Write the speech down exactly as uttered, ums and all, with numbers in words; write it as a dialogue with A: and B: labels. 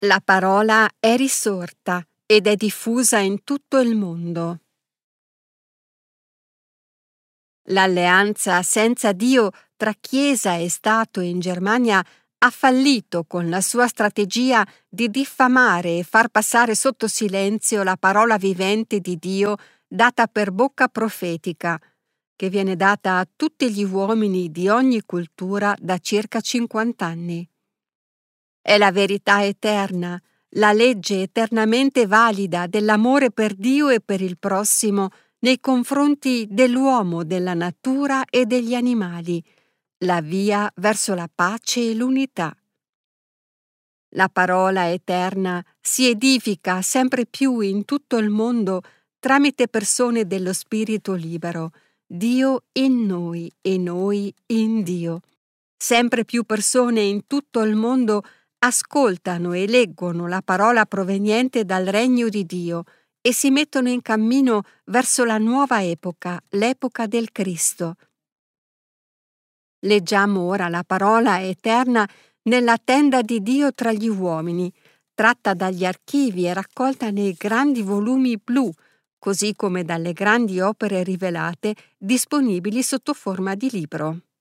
A: La parola è risorta ed è diffusa in tutto il mondo. L'alleanza senza Dio tra Chiesa e Stato in Germania ha fallito con la sua strategia di diffamare e far passare sotto silenzio la parola vivente di Dio data per bocca profetica, che viene data a tutti gli uomini di ogni cultura da circa cinquanta anni. È la verità eterna, la legge eternamente valida dell'amore per Dio e per il prossimo nei confronti dell'uomo, della natura e degli animali, la via verso la pace e l'unità. La parola eterna si edifica sempre più in tutto il mondo tramite persone dello spirito libero, Dio in noi e noi in Dio. Sempre più persone in tutto il mondo ascoltano e leggono la parola proveniente dal regno di Dio e si mettono in cammino verso la nuova epoca, l'epoca del Cristo. Leggiamo ora la parola eterna nella tenda di Dio tra gli uomini, tratta dagli archivi e raccolta nei grandi volumi blu, così come dalle grandi opere rivelate disponibili sotto forma di libro.